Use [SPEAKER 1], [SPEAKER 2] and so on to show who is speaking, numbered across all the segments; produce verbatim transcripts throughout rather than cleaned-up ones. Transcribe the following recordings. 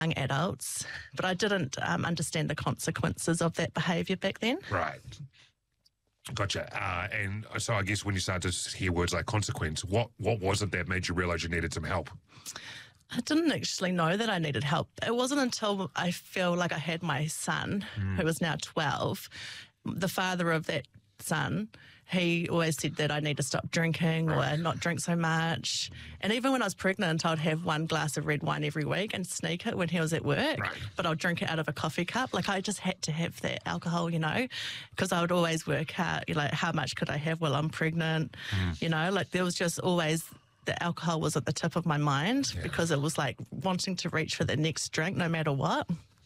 [SPEAKER 1] young adults, but I didn't um, understand the consequences of that behaviour back then.
[SPEAKER 2] Right. Gotcha. Uh, and so I guess when you started to hear words like consequence, what, what was it that made you realise you needed some help?
[SPEAKER 1] I didn't actually know that I needed help. It wasn't until I feel like I had my son, mm. who was now twelve, the father of that son, he always said that I need to stop drinking right. or not drink so much. And even when I was pregnant, I'd have one glass of red wine every week and sneak it when he was at work,
[SPEAKER 2] right.
[SPEAKER 1] but I'd drink it out of a coffee cup. Like, I just had to have that alcohol, you know, because I would always work out, you know, how much could I have while I'm pregnant, mm. you know, like there was just always... the alcohol was at the tip of my mind yeah. because it was like wanting to reach for the next drink no matter what.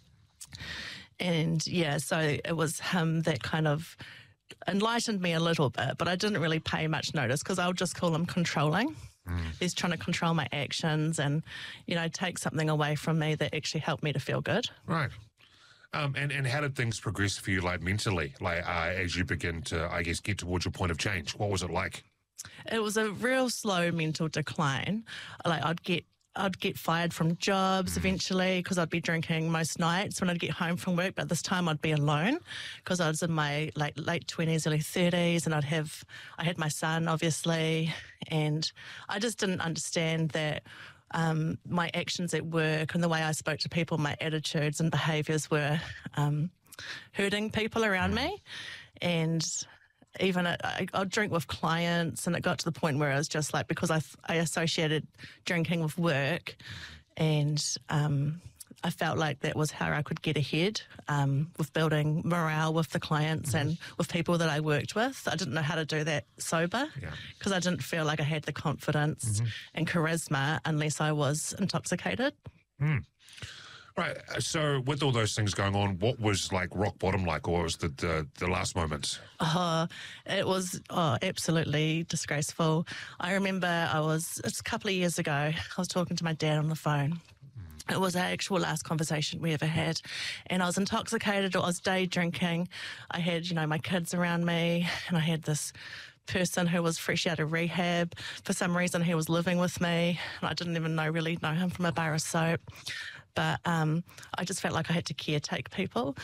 [SPEAKER 1] And yeah, so it was him that kind of enlightened me a little bit, but I didn't really pay much notice because I would just call him controlling. Mm. He's trying to control my actions and, you know, take something away from me that actually helped me to feel good.
[SPEAKER 2] Right. Um, and, and how did things progress for you, like mentally, like uh, as you begin to, I guess, get towards your point of change? What was it like?
[SPEAKER 1] It was a real slow mental decline. Like I'd get I'd get fired from jobs eventually because I'd be drinking most nights when I'd get home from work, but this time I'd be alone because I was in my like late twenties, early thirties, and I'd have I had my son obviously, and I just didn't understand that um, my actions at work and the way I spoke to people, my attitudes and behaviours were um, hurting people around me, and even at, I, I'd drink with clients, and it got to the point where I was just like, because I, I associated drinking with work, and um, I felt like that was how I could get ahead um, with building morale with the clients mm-hmm. and with people that I worked with. I didn't know how to do that sober because yeah. I didn't feel like I had the confidence mm-hmm. and charisma unless I was intoxicated.
[SPEAKER 2] Mm. Right. So with all those things going on, what was like rock bottom like, or what was the, the, the last moments?
[SPEAKER 1] Oh, it was oh, absolutely disgraceful. I remember I was, it's a couple of years ago, I was talking to my dad on the phone. It was our actual last conversation we ever had, and I was intoxicated, or I was day drinking. I had, you know, my kids around me, and I had this person who was fresh out of rehab. For some reason, he was living with me, and I didn't even know really know him from a bar of soap. But um, I just felt like I had to caretake people.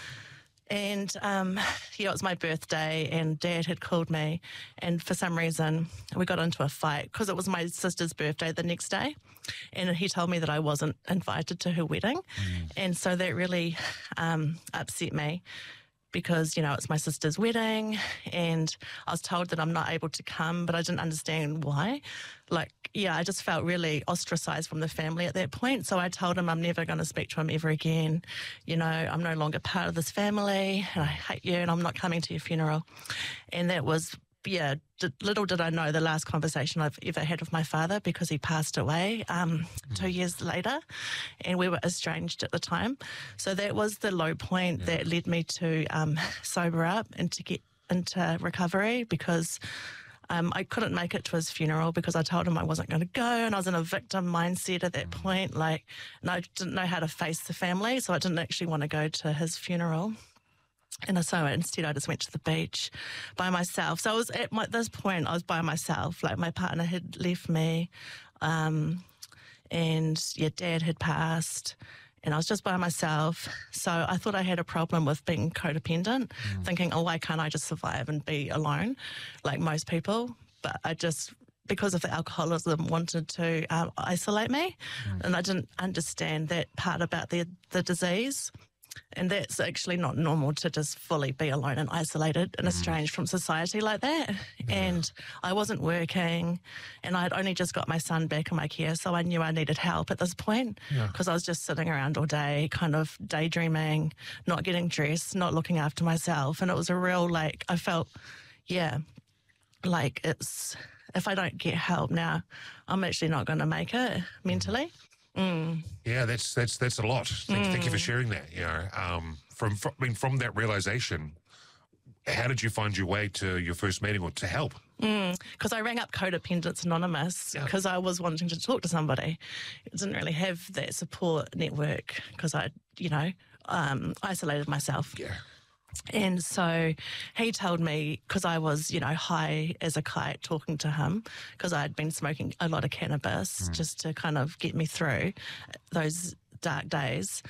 [SPEAKER 1] And, um, yeah, it was my birthday, and Dad had called me, and for some reason we got into a fight because it was my sister's birthday the next day, and he told me that I wasn't invited to her wedding. Mm. And so that really um, upset me because, you know, it's my sister's wedding, and I was told that I'm not able to come, but I didn't understand why. Like, yeah, I just felt really ostracised from the family at that point. So I told him I'm never going to speak to him ever again. You know, I'm no longer part of this family, and I hate you, and I'm not coming to your funeral. And that was, yeah, d- little did I know the last conversation I've ever had with my father, because he passed away um, two years later, and we were estranged at the time. So that was the low point yeah. that led me to um, sober up and to get into recovery, because Um, I couldn't make it to his funeral because I told him I wasn't going to go, and I was in a victim mindset at that point, like, and I didn't know how to face the family, so I didn't actually want to go to his funeral. And so instead I just went to the beach by myself. So I was at my, this point, I was by myself. Like, my partner had left me, um, and yeah, Dad had passed, and I was just by myself. So I thought I had a problem with being codependent, mm. thinking, oh, why can't I just survive and be alone like most people? But I just, because of the alcoholism, wanted to um, isolate me. Mm. And I didn't understand that part about the, the disease. And that's actually not normal to just fully be alone and isolated and estranged mm. from society like that. Yeah. And I wasn't working, and I'd only just got my son back in my care, so I knew I needed help at this point, because yeah. I was just sitting around all day, kind of daydreaming, not getting dressed, not looking after myself. And it was a real, like, I felt, yeah, like it's, if I don't get help now, I'm actually not going to make it mentally. Mm.
[SPEAKER 2] Yeah, that's that's that's a lot. Thank, mm. thank you for sharing that. You know, um, from, from I mean, from that realization, how did you find your way to your first meeting or to help?
[SPEAKER 1] Because mm, I rang up Codependence Anonymous because yeah. I was wanting to talk to somebody. I didn't really have that support network because I, you know, um, isolated myself.
[SPEAKER 2] Yeah.
[SPEAKER 1] And so he told me, because I was, you know, high as a kite talking to him, because I had been smoking a lot of cannabis mm. just to kind of get me through those dark days.